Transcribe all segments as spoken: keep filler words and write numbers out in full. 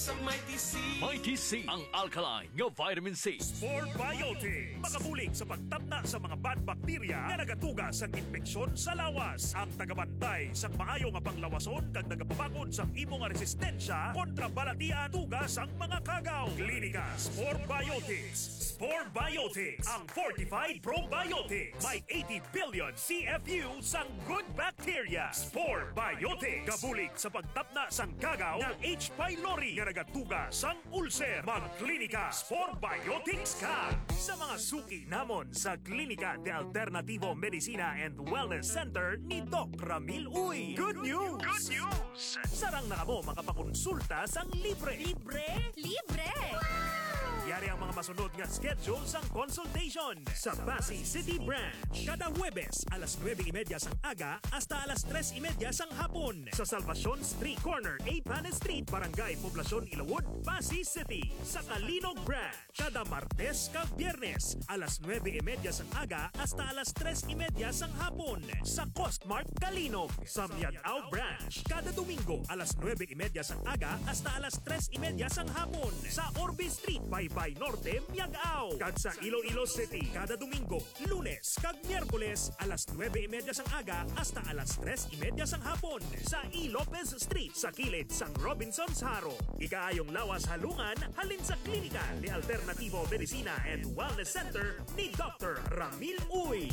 Sa Mighty C. Mighty C, ang alkaline nga vitamin C. Spore Biotics, makabulig sa pagtabna sa mga bad bacteria na nagatuga sa infeksyon sa lawas. Ang tagabantay sa maayo nga panglawason kag nagapabakod sa imo nga resistensya kontra balatian tugas ang mga kagaw. Klinika Spore Biotics. Spore Biotics, ang fortified probiotics. May eighty billion C F U sang good bacteria. Spore Biotics, kabulig sa pagtapna sang kagaw ng H. pylori nga nagatuga sang ulcer. Magklinika Spore Biotics ka! Sa mga suki namon sa Klinika de Alternativo Medicina and Wellness Center ni Doc Ramil Uy. Good news! Good news! Sarang na kamo makapakonsulta sang libre. Libre? Libre! Yari ang mga masunod nga schedule sang consultation sa Pasay City Branch. Kada Huwebes, alas nueve y media sang aga hasta alas tres y media sang hapon. Sa Salvacion Street Corner, A. Panes Street, Barangay Poblacion, Ilawod, Pasay City. Sa Kalinog Branch, kada Martes kag Biyernes, alas nueve y media sang aga hasta alas tres y media sang hapon. Sa Costmart, Kalinog. Sa Miagao Branch, kada Domingo, alas nueve y media sang aga hasta alas tres y media sang hapon. Sa Orbe Street, Baybay Norte, Miagao. Kag sa Iloilo City, kada Domingo, Lunes kag Miyerkules, alas nueve y media sang aga hasta alas tres y media sang hapon. Sa E. Lopez Street, sa kilid sang Robinson's Haro. Ikaayong lawas halungan, halin sa Klinika de Alternativo Medicina and Wellness Center ni Doctor Ramil Uy.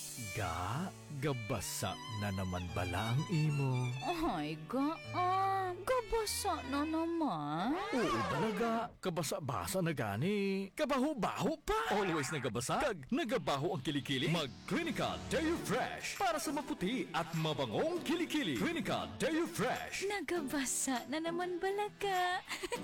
Ga, gabasa na naman bala ang imo. Ay, ga, ah, gabasa na naman. Oo talaga, kabasa-basa na gani. Kabaho-baho pa. Always nagabasa, kag nagabaho ang kilikili. Mag-Klinika Deo Fresh para sa maputi at mabangong kilikili. Klinika Deo Fresh. Nagabasa na naman balaga.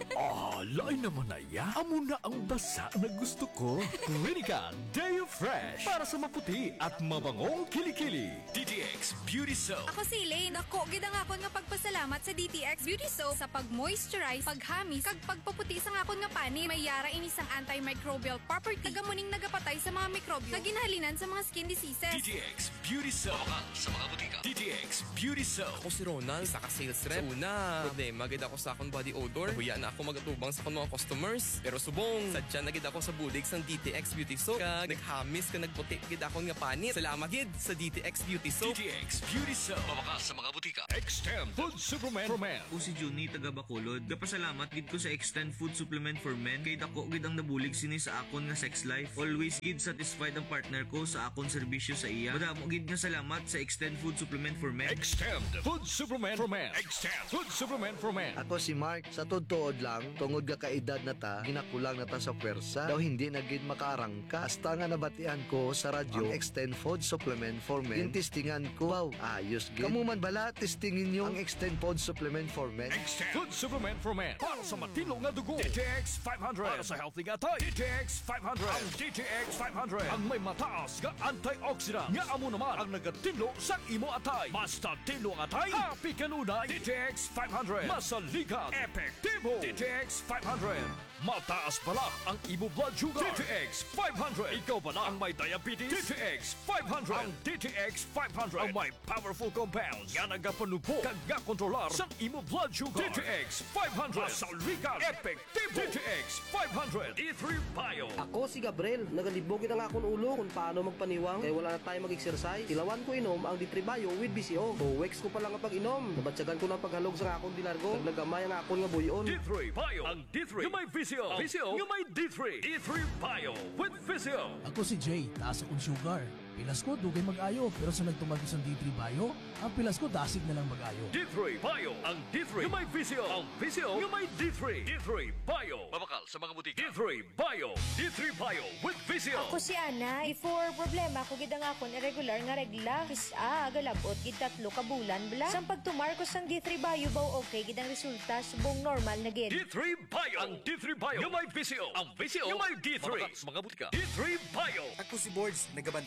Ah, lain naman na ya. Amo na ang basa na gusto ko. Klinika Deo Fresh para sa maputi at mabangong kilikili. D T X Beauty Soap. Ako si Elaine. Ako, gidang akon nga pagpasalamat sa D T X Beauty Soap sa pag-moisturize, paghamis, kag pagpaputi sa akon nga pani. May yara ini sang antimicrobial property. Tagamuning nagapatay sa mga mikrobyo na ginahalinan sa mga skin diseases. D T X Beauty Soap. Baka sa mga butika. D T X Beauty Soap. Ako si Ronald, saka sales rep. Sa una, problema gid ako sa akong body odor. Huya na ako magatubang sa akong mga customers. Pero subong, sadya na gid ako sa bulig sang D T X Beauty Soap. Kag naghamis ka nagputi gid akong nga panit. Salamat gid sa D T X Beauty Soap. D T X Beauty Soap. Baka sa mga butika. Extend Food Supplement for Men. Ako si Juni taga Bacolod. Gapasalamat gid ko sa Extend Food Supplement for Men kay dako gid ang nabulig sini sa akon nga sex life. Always gid satisfied ang partner ko sa akon serbisyo sa iya. Madamo gid nga salamat sa Extend Food Supplement for Men. Extend Food Supplement for Men. Extend Food Supplement for Men. Ako si Mark, sa tutuod lang, tungod ka kaedad na ta, ginakulang na ta sa pwersa, daw hindi na gid makaarangka. Hasta nga nabatian ko sa radyo, ang Extend Food Supplement for Men. Yung testingan ko, wow, ayos gid. Kamu man bala, testingin nyo ang Extend Food Supplement for Men. Extend Food Supplement for Men. Para sa matino nga dugo. D T X five hundred. Para sa healthy nga tay. D T X five hundred. Ang D T X five hundred. Ang may mataas nga antioxidant. Nga amo naman ang nagatilo sa imo atay. Basta tilo ang atay. Happy kanunay. D T X five hundred. Masalikat. Epektibo. D T X five hundred. Mataas pala ang imo blood sugar. D T X five hundred. Ikaw pala ang may diabetes. D T X five hundred. Ang D T X five hundred ang may powerful compounds nga nagapanupo kag nga kontrolar sa imo blood sugar. D T X five hundred. Masalikat. Epektibo. D T X five hundred. D three Bio. Ako si Gabriel, nagalibog ang akong ulo kung paano magpaniwang kaya wala na tayo mag-exercise. Ilawan ko inom ang D three Bio with B C O. O weeks ko pa lang ang pag-inom. Nabatsagan ko ng paghalog sa akong dilargo. Naglagamay ang akong nga buyon. D three Bio. Ang D three yung may V C O. V C O yung may D three. D three Bio with V C O. Ako si Jay, taas akong sugar. Pilas ko, dugay mag-ayo. Pero sa nagtumag sa D three Bio, ang pilas ko, dasig na lang mag-ayo. D three Bio. Ang D three yung may V C O. Ang V C O yung may D three. D three Bio. Mabakal sa mga butika. D three Bio. D three Bio with V C O. Ako si Ana. Before problema ko gid ang akon irregular nga regla. Kisa galabot gid tatlo ka bulan bla. Sang pagtumar ko sang D three Bio baw okay gid ang resulta subong normal na gid. D three Bio. Ang D three Bio yung may V C O. Ang V C O yung may D three. Mabakal sa mga butika. D three Bio. Ako si Boards, nagabantay sa lunas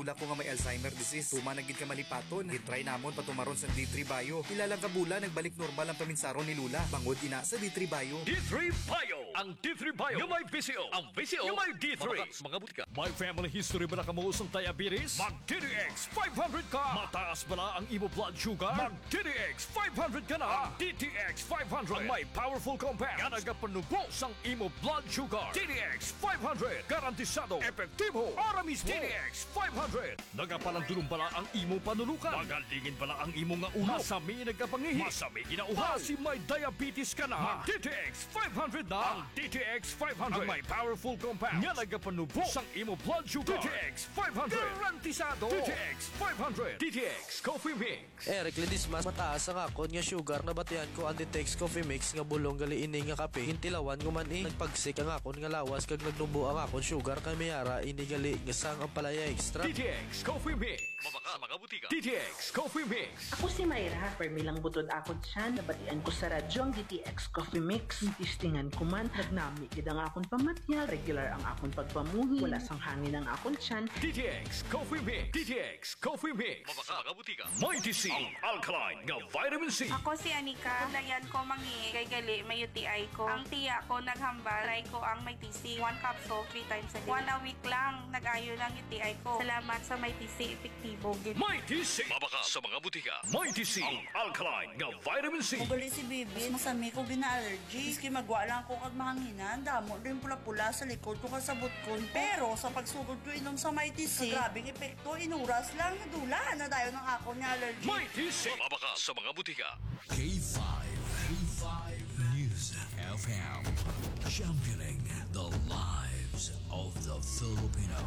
lula ko nga may Alzheimer disease. Tuma nagid ka malipaton. Gitry namon patumaron sa D three Bio. Ilang kabula nagbalik normal ang paminsaron ni lula. Bangod ina sa D three Bio. D three Bio. Ang D three Bio yung may B C O. Ang B C O yung may D three. Mga butika. May family history ba na kamuos ng diabetes? Mag D D X five hundred ka. Mataas ba na ang imo blood sugar? Mag D D X five hundred ka na. D T X five hundred. Ang may powerful compound. Nga nagapanubos ang imo blood sugar. D D X five hundred. Garantisado. Epektibo. Ara mismo. D D X five hundred. Nagapalandulong bala ang imo panulukan. Magalingin bala ang imo nga ulo. Masami nagapangihi. Masami ginauha. Si may diabetes ka na. Mag D T X five hundred na. Ang D T X five hundred. Ang may powerful compound. Nga nagapanubos ang imo blood sugar. D T X five hundred. Garantisado. D T X five hundred. D T X Coffee Mix. Eric Ledismas, mataas ang akon nga sugar na batian ko ang D T X Coffee Mix nga bulong gali ini nga kape. Hintilawan ko man eh. Nagpagsik ang akon nga lawas kag nagnubo ang akon sugar kay mayara ini gali nga sang ang palaya extra. D T X Coffee Mix. Mabaka mga butika. D T X Coffee Mix. Ako si Mayra, permilang butod ako dyan. Nabatian ko sa radyo ang D T X Coffee Mix. Tistingan ko man, nagnami gid ang akon pamatya. Regular ang akon pagpamuhi. Wala sang hangin ang akon tiyan. D T X Coffee Mix. D T X Coffee Mix. Mabaka mga butika. Mighty C. Ang alkaline nga vitamin C. Ako si Anika. Dayan ko mangi kay gali may U T I ko. Ang tiya ko naghambal. Try ko ang may T C. One capsule, three times a day. One a week lang. Nag-ayo lang U T I ko. Salamat sa may T C. Epektibo. Mighty C. Mabaka sa mga butika. Mighty C. Ang alkaline nga vitamin C. Ugali si Bibi. Masami ko gina-allergy. Iski magwa lang ko kag mahanginan. Damo rin pula-pula sa likod ko kasabot ko. Pero sa pagsugod ko inom sa Mighty C, grabing epekto. Inuras lang. Nadula na tayo ng ako niya allergy. Mighty C. Mabaka sa mga butika. K five. K five News F M. Championing the lives of the Filipino.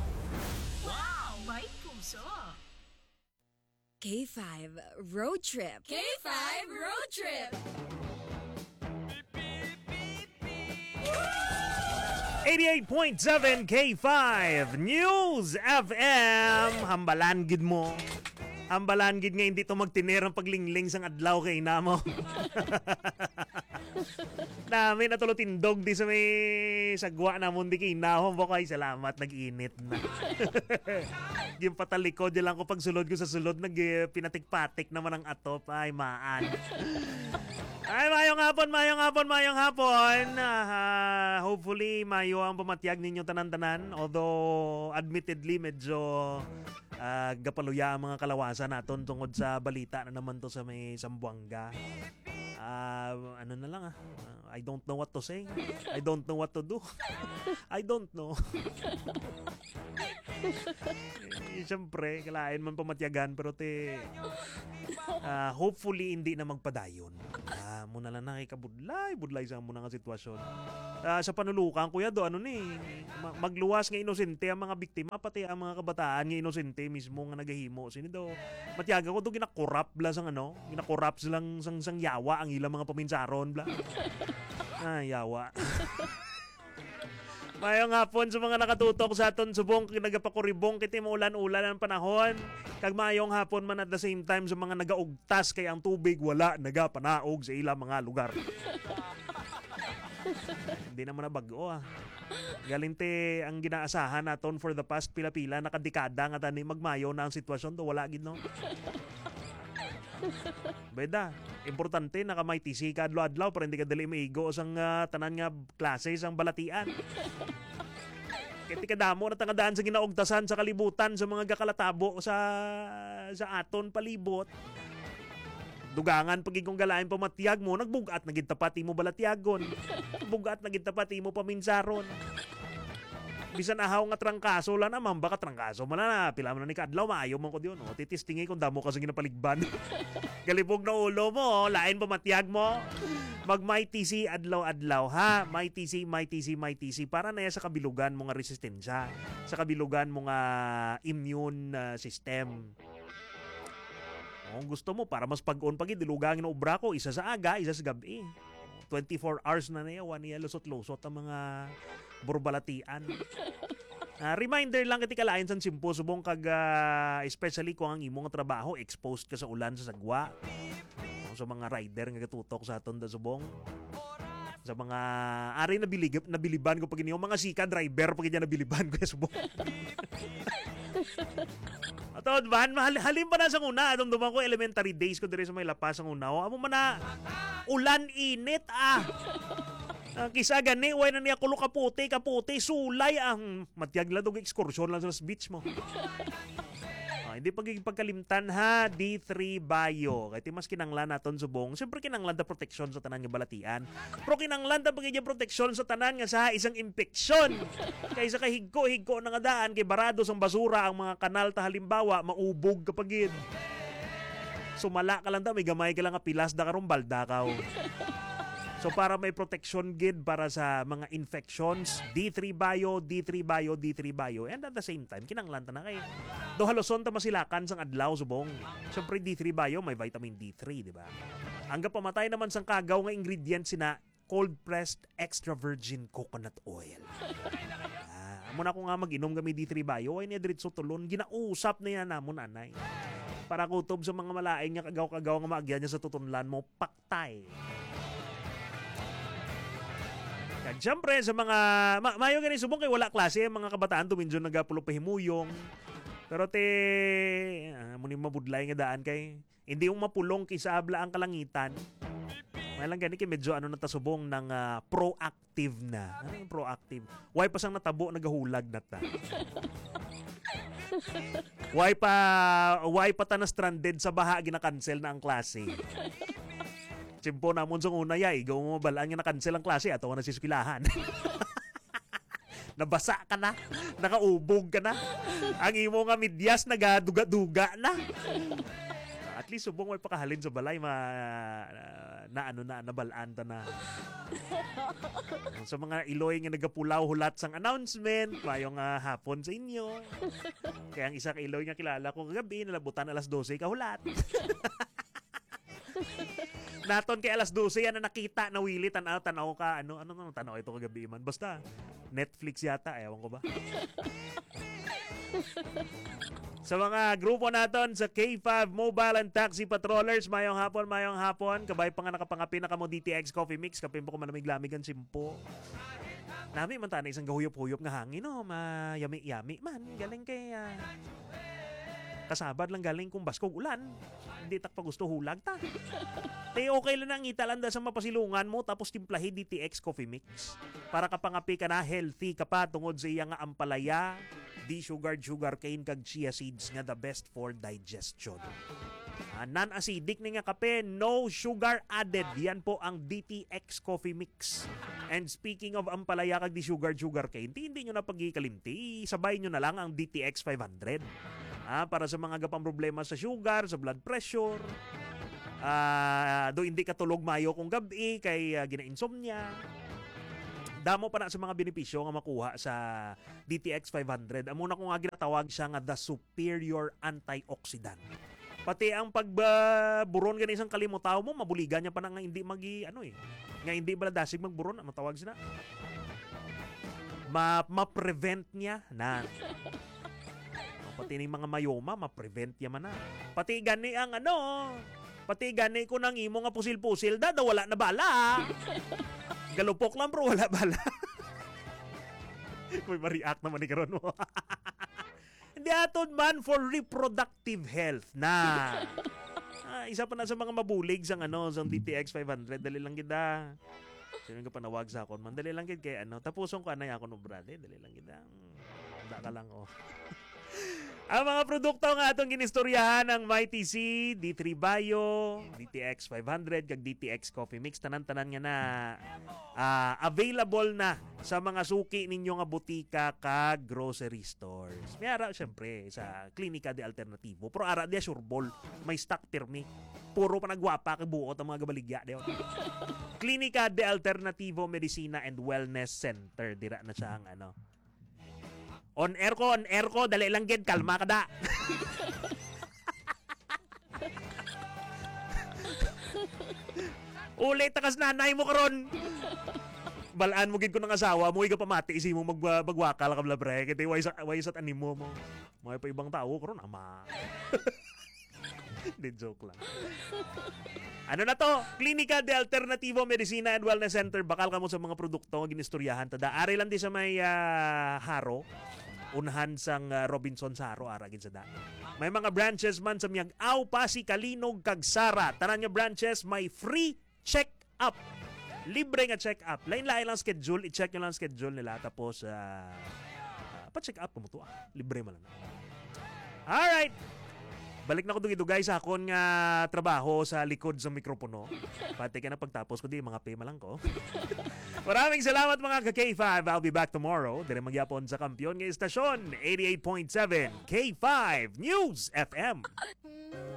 Wow! May puso! K five Road Trip. K five Road Trip! eighty-eight point seven K five News F M. Hambalan gid mo. Hambalan gid nga hindi to magtinerang paglingling sang adlaw kay namo. Dami na tulo tindog di sa may sagwa na mundi kinahon mo kay salamat nag-init na. Yung patalikod lang ko pagsulod ko sa sulod nag pinatik-patik naman ang atop ay maan. Ay, mayong hapon, mayong hapon, mayong hapon. Uh, hopefully, mayo ang pamatyag ninyo tanan-tanan. Although, admittedly, medyo uh, gapaluya ang mga kalawasan naton tungod sa balita na naman to sa may Sambuanga. Uh, ano na lang ah. Uh, I don't know what to say. I don't know what to do. I don't know. eh, Siyempre, kalain man pamatyagan pero te uh, hopefully hindi na magpadayon. Uh, muna lang nakikabudlay, budlay sa muna nga sitwasyon. Uh, sa panulukan kuya do ano ni magluwas nga inosente ang mga biktima pati ang mga kabataan nga inosente mismo nga nagahimo sini do. Matyaga ko do ginakorap bla sang ano, ginakorap silang sang sang yawa ang ilang mga paminsaron bla. Ah, yawa. Mayong hapon sa mga nakatutok sa aton subong nagapakuribong kiti maulan-ulan ang panahon. Kag mayong hapon man at the same time sa mga nagaugtas kay ang tubig wala nagapanaog sa ilang mga lugar. Hindi naman na bago ah. Galinte ang ginaasahan naton for the past pila-pila nakadekada nga tani magmayo na ang sitwasyon to wala gid no. Beda, importante naka may T C ka adlaw-adlaw para hindi ka dali maigo sang uh, tanan nga klase sang balatian. Kiti kadamo na tangadaan sa ginaugtasan sa kalibutan sa mga gakalatabo sa sa aton palibot. Dugangan pagigong galain pamatiyag mo nagbugat na gitapati mo balatyagon. Bugat na gitapati mo paminsaron. Bisan ahaw nga trangkaso lang naman baka trangkaso man na pila man ni kadlaw maayo man ko diyon oh titistingi kung damo ka sa ginapaligban. Galibog na ulo mo lain pamatiyag mo mag may T C adlaw-adlaw ha may T C may T C may T C para na sa kabilugan mo nga resistensya sa kabilugan mo nga immune uh, system. Kung gusto mo para mas pag-on pag idilugangin ng obra ko isa sa aga isa sa gabi. twenty-four hours na niya wani lusot-lusot ang mga burbalatian. Uh, reminder lang kiti kalain sa simpo subong kag uh, especially kung ang imong trabaho exposed ka sa ulan sa sagwa. Uh, sa mga rider nga katutok sa aton da subong. Sa mga ari nabilib nabiliban ko pag inyo mga sika driver pag inyo nabiliban ko subong. Atod ban, halim pa na sa una. Atong duman ko elementary days ko dire sa may lapas ang una. Amo man na ulan init ah. Uh, kisa gani, way na niya kulo kaputi, kaputi, sulay ang matyag lang dog ekskursyon lang sa beach mo. Uh, hindi pagiging pagkalimtan ha, D three Bayo. Kaya mas kinanglan naton subong. Siyempre kinanglan ta proteksyon sa tanan nga balatian. Pero kinanglan ta pagiging proteksyon sa tanan nga sa isang impeksyon. Kaysa kay higko-higko na nga daan, kay barado sang basura ang mga kanal ta halimbawa, maubog kapagid. Sumala ka lang ta, may gamay ka lang nga pilas da karong balda ka. So para may protection gid para sa mga infections, D three Bayo, D three Bayo, D three Bayo. And at the same time, kinanglan ta na kay do haloson ta masilakan sang adlaw subong. Syempre D three Bayo may vitamin D three, di ba? Hanggang pamatay naman sang kagaw nga ingredients sina cold pressed extra virgin coconut oil. Ah, amo na ko nga mag-inom kami D three Bayo, ay niya diretso tulon, ginausap na yan namon anay. Para kutob sa mga malaing nga kagaw-kagaw nga maagyan niya sa tutunlan mo, paktay. Kag siyempre sa mga ma, mayo gani subong kay wala klase mga kabataan tuminjon nagapulo pahimuyong. Pero te uh, muni mabudlay nga daan kay hindi yung mapulong kisa abla ang kalangitan. May lang gani kay medyo ano natasubong ng uh, proactive na. Ano yung proactive? Why pa sang natabo nagahulag na ta. Why pa why pa ta na stranded sa baha gina-cancel na ang klase. Simpo namon sa una yay, gaw mo balaan nga na-cancel ang klase ato na siskwelahan. Nabasa ka na, nakaubog ka na. Ang imo nga midyas nagaduga-duga na. At least subong may pakahalin sa balay ma na ano na nabalaan ta na. Sa mga Iloy nga nagapulaw hulat sang announcement, mayong uh, hapon sa inyo. Kaya ang isa ka Iloy nga kilala ko kagabi nalabutan alas dose ka hulat. Naton kay alas dose yan na nakita na wili tanaw tanaw ka ano ano nang tanaw ito kagabi man basta Netflix yata ewan ko ba. Sa mga grupo naton sa K five Mobile and Taxi Patrollers, mayong hapon, mayong hapon. Kabay pa nga nakapangapi na kamo D T X Coffee Mix, kapin po ko malamig-lamig ang simpo. Nami man tanay isang gahuyop-huyop nga hangin no, mayami-yami man galing kay uh, kasabad lang galing kung baskog ulan. Hindi tak pa gusto hulag ta. Te okay lang ang italanda sa mapasilungan mo tapos timplahi D T X Coffee Mix. Para kapangapi ka na healthy ka pa tungod sa iya nga ampalaya, di sugar sugar cane kag chia seeds nga the best for digestion. Uh, non-acidic na nga kape, no sugar added. Yan po ang D T X Coffee Mix. And speaking of ampalaya kag di sugar sugar cane, hindi nyo na pagkikalimti, sabay nyo na lang ang D T X five hundred. Ah, para sa mga gapang problema sa sugar, sa blood pressure. Ah, do hindi ka tulog mayo kung gabi kay uh, gina-insomnia. Damo pa na sa mga benepisyo nga makuha sa D T X five hundred. Amo na ko nga ginatawag siya nga the superior antioxidant. Pati ang pagburon gani isang kalimutaw mo, mabuligan niya pa na nga hindi magi ano eh. Nga hindi baladasig magburon, ang tawag sina. Ma ma-prevent niya na. Pati ni mga mayoma, ma-prevent niya man na. Pati gani ang ano, pati gani ko nang imo nga pusil-pusil da, da wala na bala. Galupok lang bro, wala bala. May ma-react naman ni karon mo. Hindi atod man for reproductive health na. Ah, isa pa na sa mga mabulig sang ano, sang D T X five hundred, dali lang kita. Sino ka panawag sa akon man, dali lang gid kay ano, tapusong ko anay ako no brother, dali lang kita. Handa ka lang oh. Ang mga produkto nga atong ginistoryahan ng Mighty C, D three Bayo, D T X five hundred, kag D T X Coffee Mix, tanan-tanan nga na uh, available na sa mga suki ninyo nga butika kag grocery stores. May ara, syempre, sa Klinika de Alternativo. Pero ara dia sureball, may stock pirmi. Puro pa nagwapa kag buot ang mga gabaligya. Klinika de Alternativo Medicina and Wellness Center. Dira na siya ang ano. On air ko, on air ko, dali lang gid, kalma ka da. Ulit takas nanay mo karon. Balaan mo gid ko ng asawa mo, iga pamati isi mo mag magwakal ka bla bre, kay why sa why sa animo mo. May pa ibang tao karon ama. Di joke lang. Ano na to? Klinika de Alternativo Medicina and Wellness Center. Bakal ka mo sa mga produkto nga ginistoryahan tada. Ari lang di sa may uh, haro. unhan sang uh, Robinson Saro ara gid sa daan. May mga branches man sa Miag-Aw, Pasig, Kalinog, kag Sara. Tanan nga branches may free check-up. Libre nga check-up. Lain-lain lang schedule, i-check nyo lang schedule nila tapos uh, uh, pa-check up mo to. Ah. Libre man lang. Alright. Balik na ko dugay-dugay sa akon nga trabaho sa likod sa mikropono. Pati ka na pagtapos ko di mga pema lang ko. Maraming salamat mga ka-K five. I'll be back tomorrow. Dire magyapon sa kampiyon nga istasyon eighty-eight point seven K five News F M.